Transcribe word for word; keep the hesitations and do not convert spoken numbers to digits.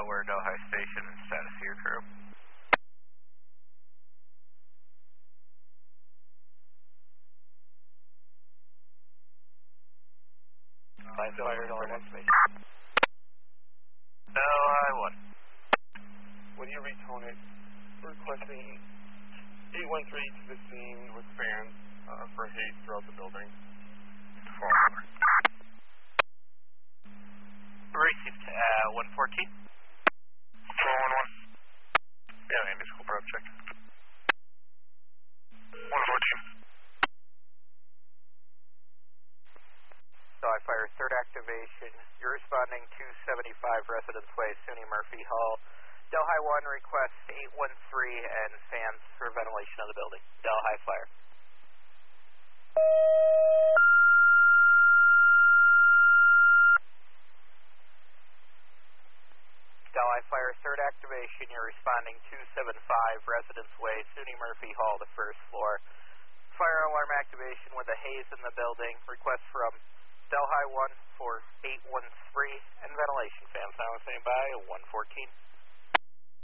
Delaware Delhi Station, status of your crew. Five Delaware Delhi Station. Delhi one. When you retone it, we're requesting eight one three to the scene with fans uh, for haze throughout the building. four one. Received, uh, one fourteen. four one one. Yeah, maybe school probe check. one fourteen. Delhi Fire, third activation. You're responding to seventy-five Residence Way, SUNY Murphy Hall. Delhi one requests eight one three and fans for ventilation of the building. Delhi Fire. Delhi Fire, third activation. You're responding to seventy-five Residence Way, SUNY Murphy Hall, the first floor. Fire alarm activation with a haze in the building. Request from Delhi one for eight one three and ventilation fans now standing by one fourteen.